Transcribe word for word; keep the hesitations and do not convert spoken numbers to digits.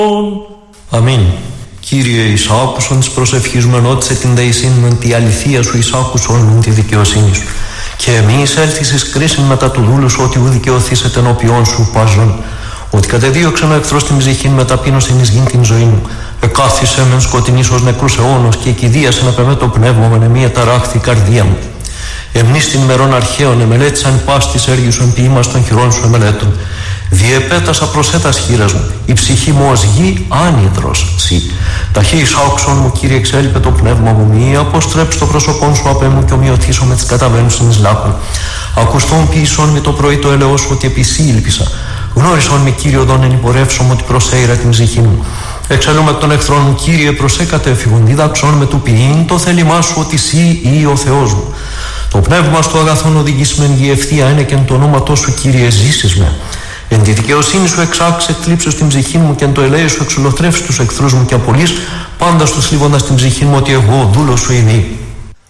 Αμήν. Κύριε εις άκουσον της προσευχής μου, ενώτισε την δεησήν μου εν τη αληθεία σου, εις άκουσον μου τη δικαιοσύνη σου. Και εμείς έλθεις εις κρίσιν μετά του δούλου σου, ότι ου δικαιωθήσετε ενώπιόν σου παζόν. Ότι κατεδίωξεν ο εχθρός την ψυχήν με ταπείνωσιν εις γην την ζωή μου. Εκάθισε μεν σκοτεινής ως νεκρούς αιώνος και εκηδίασε να πεμέ το πνεύμα με μία ταράχθη καρδία μου. Εμνείς την μερών αρχαίων εμελέτησαν πας της έργης σου, εμποιήμας των χειρών σου εμελέτων. Διεπέτασα προσέτας χείρας μου, η ψυχή μου ως γη άνυδρος σύ. Ταχύης άκουσον μου, Κύριε, εξέλιπε το πνεύμα μου, μη αποστρέψει το πρόσωπόν σου απ' μου και ομοιωθήσω με τις καταβαίνους εις λάκων. Ακουστόν ποιησόν με το πρωί το έλεος σου, ότι επί σύ ήλπισα. Γνώρισον με, Κύριε, οδόν ενυπορεύσομαι, ότι προσέειρα την ψυχή μου. Εξελούμε εκ των εχθρών μου, Κύριε, προσέκατε εφηγον, διδάξον με του ποιήν το θέλημά σου, ότι σύ ή ο Θεός μου. Το πνεύμα στο αγαθόν οδηγείς μεν γη ευθεία είναι και εν το ονόματό σου, Κύριε, ζήσεις με. Εν τη δικαιοσύνη σου εξάξε εκλείψεις την ψυχή μου και εν το ελέη σου εξολοθρεύσεις τους εχθρούς μου και απολύς πάντα στους θλίβοντας την ψυχή μου, ότι εγώ δούλος σου ειδεί.